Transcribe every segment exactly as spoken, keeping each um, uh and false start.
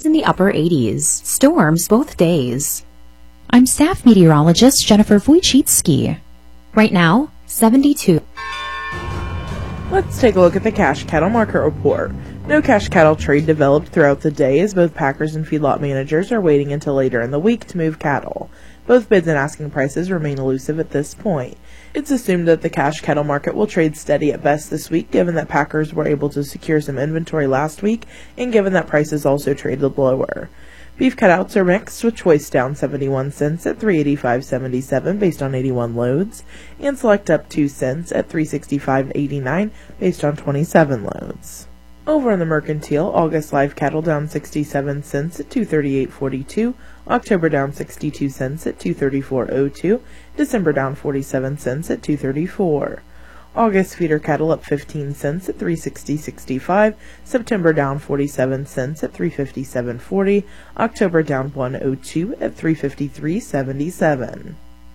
in the upper eighties. Storms both days. I'm staff meteorologist Jennifer Wojcicki. Right now, seventy-two. Let's take a look at the cash cattle market report. No cash cattle trade developed throughout the day as both packers and feedlot managers are waiting until later in the week to move cattle. Both bids and asking prices remain elusive at this point. It's assumed that the cash cattle market will trade steady at best this week, given that packers were able to secure some inventory last week and given that prices also traded lower. Beef cutouts are mixed, with choice down seventy-one cents at three eighty-five seventy-seven based on eighty-one loads, and select up two cents at three sixty-five eighty-nine based on twenty-seven loads. Over on the mercantile, August live cattle down sixty-seven cents at two thirty-eight forty-two, October down sixty-two cents at two thirty-four oh two, December down forty-seven cents at two thirty-four. August feeder cattle up fifteen cents at three sixty sixty-five, September down forty-seven cents at three fifty-seven forty, October down one oh two at three fifty-three seventy-seven.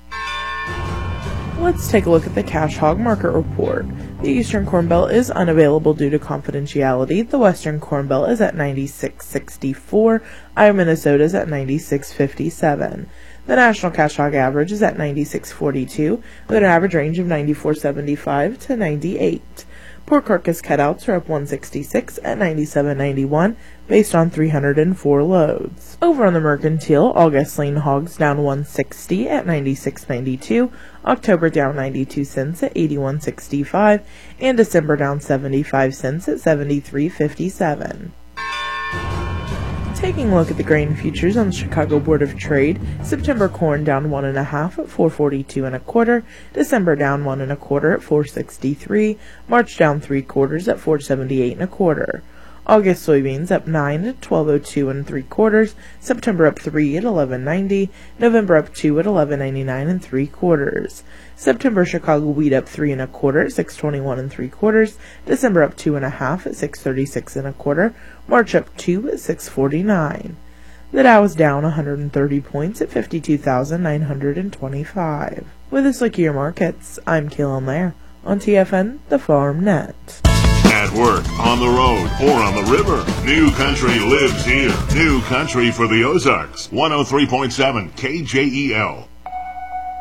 Let's take a look at the cash hog market report. The Eastern Corn Belt is unavailable due to confidentiality. The Western Corn Belt is at ninety-six sixty-four. Iowa, Minnesota is at ninety-six fifty-seven. The national cash hog average is at ninety-six forty-two, with an average range of ninety-four seventy-five to ninety-eight. Pork carcass cutouts are up one sixty-six at ninety-seven ninety-one, based on three hundred four loads. Over on the mercantile, August lean hogs down one sixty at ninety-six ninety-two, October down ninety-two cents at eighty-one sixty-five, and December down seventy-five cents at seventy-three fifty-seven. Taking a look at the grain futures on the Chicago Board of Trade, September corn down one and a half at four forty-two and a quarter, December down one and a quarter at four sixty-three, March down three quarters at four seventy-eight and a quarter. August soybeans up nine at twelve oh two and three quarters, September up three at eleven ninety, November up two at eleven ninety-nine and three quarters. September Chicago wheat up three and a quarter at six twenty-one and three quarters, December up two and a half at six thirty-six and a quarter, March up two at six forty-nine. The Dow is down one hundred thirty points at fifty-two thousand nine hundred twenty-five. With this look at your markets, I'm Kaylin Lair on T F N, the Farm Net. At work, on the road, or on the river, New Country lives here. New Country for the Ozarks. one oh three point seven K J E L.